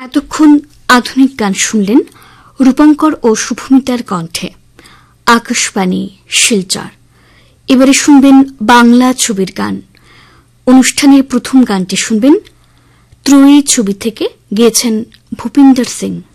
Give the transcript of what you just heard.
এতক্ষণ আধুনিক গান শুনলেন রূপঙ্কর ও শুভমিতার কণ্ঠে। আকাশবাণী শিলচর। এবারে শুনবেন বাংলা ছবির গান। অনুষ্ঠানের প্রথম গানটি শুনবেন ত্রয়ী ছবি থেকে, গেয়েছেন ভূপিন্দর সিং।